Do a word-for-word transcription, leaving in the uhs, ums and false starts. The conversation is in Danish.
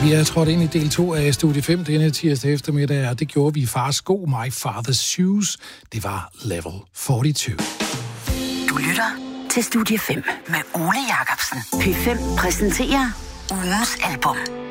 Vi er trådt ind i del to af Studie fem denne tirsdag eftermiddag, og det gjorde vi i Fars Sko, My Father's Shoes. Det var Level fireogfyrre. Du lytter til Studie fem med Ole Jacobsen. P fem præsenterer ugens album.